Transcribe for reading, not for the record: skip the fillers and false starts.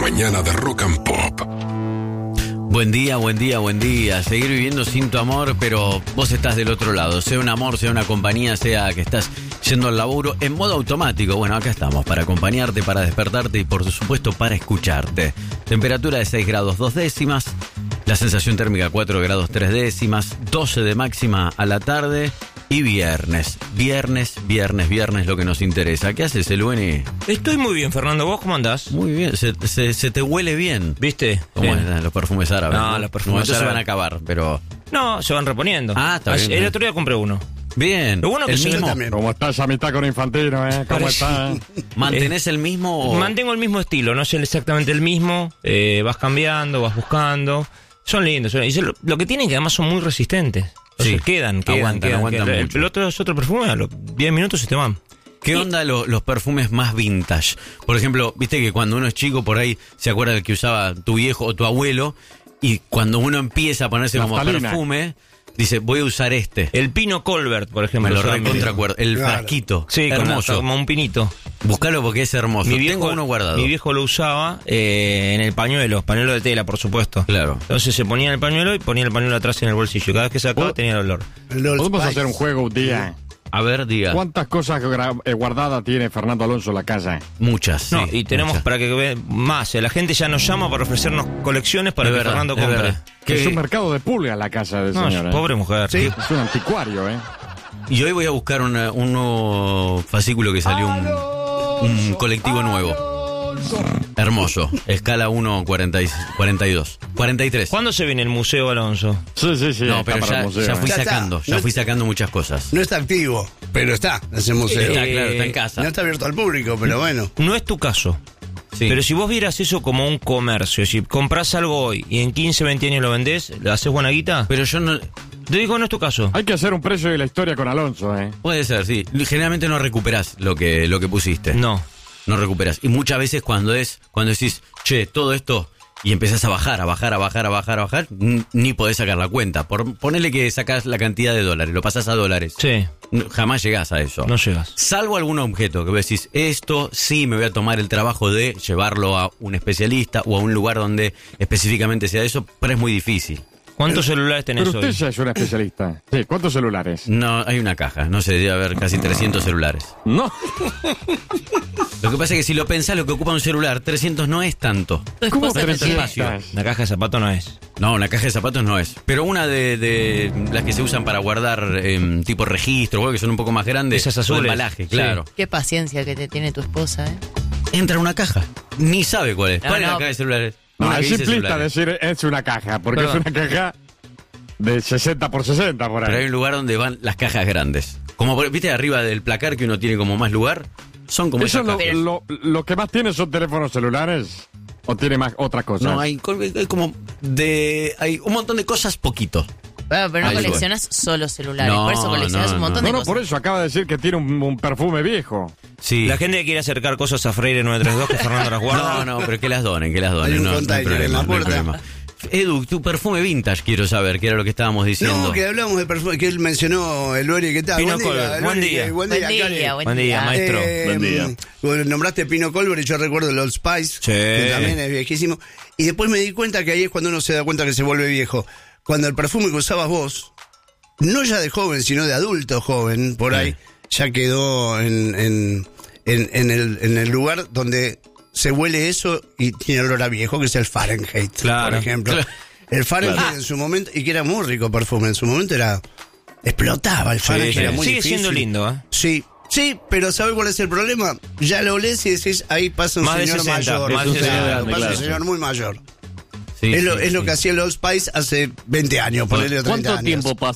mañana de Rock and Pop. Buen día, buen día, buen día. Seguir viviendo sin tu amor, pero vos estás del otro lado. Sea un amor, sea una compañía, sea que estás yendo al laburo en modo automático. Bueno, acá estamos para acompañarte, para despertarte y por supuesto para escucharte. Temperatura de 6 grados 2 décimas. La sensación térmica 4 grados 3 décimas. 12 de máxima a la tarde. Y viernes, lo que nos interesa. ¿Qué haces, Elueni? Estoy muy bien, Fernando. ¿Vos cómo andás? Muy bien, se te huele bien. ¿Viste? ¿Cómo están los perfumes árabes? No, los perfumes árabes se van a árabes acabar, pero... No, se van reponiendo. Ah, está bien. El otro día compré uno. Bien. Lo bueno que el se mismo. también. ¿Cómo está esa mitad con Infantino, ¿Cómo está? ¿Mantenés el mismo? Mantengo el mismo estilo, no es exactamente el mismo. Vas cambiando, vas buscando. Son lindos. Y lo que tienen que además son muy resistentes. Entonces Sí, quedan aguantan mucho. El otro es otro perfume, a los 10 minutos se te van. ¿Qué onda los perfumes más vintage? Por ejemplo, viste que cuando uno es chico por ahí se acuerda del que usaba tu viejo o tu abuelo, y cuando uno empieza a ponerse como Naftalina. perfume, dice, voy a usar este. El pino Colbert, por ejemplo. Me lo solamente. recontracuerdo. El Claro. frasquito. Sí, hermoso. como un pinito. Buscalo porque es hermoso. Tengo uno guardado. Mi viejo lo usaba en el pañuelo de tela, por supuesto. Claro. Entonces se ponía el pañuelo y ponía el pañuelo atrás en el bolsillo. Cada vez que sacaba tenía el olor. Podemos hacer un juego un día. A ver, diga. ¿Cuántas cosas guardadas tiene Fernando Alonso en la casa? Muchas. No, sí, y tenemos muchas. para que vean más. La gente ya nos llama para ofrecernos colecciones para Es que verdad, Fernando es compre. verdad. Es un mercado de pulgas la casa del No, señor. pobre mujer. Sí. Es un anticuario, Y hoy voy a buscar un nuevo fascículo que salió, un colectivo nuevo. Hermoso. Escala 1.42. 43. ¿Cuándo se viene el Museo Alonso? Sí. No, está pero para el museo, ya fui Ya está. sacando. Ya fui sacando muchas cosas. No está activo, pero está en ese museo. Está claro, está en casa. No está abierto al público, pero bueno. No es tu caso. Sí. Pero si vos vieras eso como un comercio, si comprás algo hoy y en 15, 20 años lo vendés, ¿le haces buena guita? Pero yo no... Te digo, no es tu caso. Hay que hacer un precio de la historia con Alonso, Puede ser, sí. Generalmente no recuperás lo que pusiste. No. No recuperas. Y muchas veces cuando decís, che, todo esto, y empezás a bajar, ni podés sacar la cuenta. Ponele que sacás la cantidad de dólares, lo pasás a dólares. Sí, Jamás llegás a eso. no llegas. Salvo algún objeto que vos decís, esto sí me voy a tomar el trabajo de llevarlo a un especialista o a un lugar donde específicamente sea eso, pero es muy difícil. ¿Cuántos celulares tenés Pero usted hoy? ya es una especialista. Sí, ¿cuántos celulares? No, hay una caja, no sé, debe haber casi 300 celulares. No. Lo que pasa es que si lo pensás, lo que ocupa un celular, 300 no es tanto. ¿Cómo tiene 300? La caja de zapatos no es. No, una caja de zapatos no es. Pero una de las que se usan para guardar tipo registro, o algo que son un poco más grandes. Esas azules. O embalaje, Sí. claro. Qué paciencia que te tiene tu esposa, Entra en una caja. Ni sabe cuál es. No, ¿Cuál es la no. caja de celulares? No, Una que es dice simplista celulares. decir es una caja, porque Perdón. es una caja de 60 por 60 por ahí. Pero hay un lugar donde van las cajas grandes. Como, viste, arriba del placar que uno tiene como más lugar. Son como ¿Eso esas cajas. lo que más tiene son teléfonos celulares? ¿O tiene más otras cosas? No, hay como hay un montón de cosas poquito. Bueno, pero no Ahí coleccionas solo celulares, No, por eso coleccionas un montón de No, cosas. por eso acaba de decir que tiene un perfume viejo. Sí. La gente que quiere acercar cosas a Freire 932, que Fernando las guarda. No, pero que las donen. Hay un no hay container problema, en la no hay puerta. problema. Edu, tu perfume vintage quiero saber, que era lo que estábamos diciendo. No, que hablamos de perfume, que él mencionó el Lori, ¿qué tal? Pino Colbert, buen día. Buen día, Cale. Buen día, maestro. Buen día. Bueno, nombraste Pino Colbert y yo recuerdo el Old Spice, que también es viejísimo. Y después me di cuenta que ahí es cuando uno se da cuenta que se vuelve viejo. Cuando el perfume que usabas vos, no ya de joven, sino de adulto joven, por ahí, ya quedó en el lugar donde se huele eso y tiene olor a viejo, que es el Fahrenheit, Claro. por ejemplo. Claro. El Fahrenheit en su momento, y que era muy rico perfume, en su momento explotaba el Fahrenheit, Sí, era sí. muy Sigue difícil. siendo lindo, ¿eh? Sí, pero ¿sabes cuál es el problema? Ya lo olés y decís, ahí pasa un Más de señor 60, mayor. más de 60, pasa claro. un señor muy mayor. Sí, es sí, lo sí. que hacía el Old Spice hace 20 años, ponele 30 ¿Cuánto años. tiempo pasa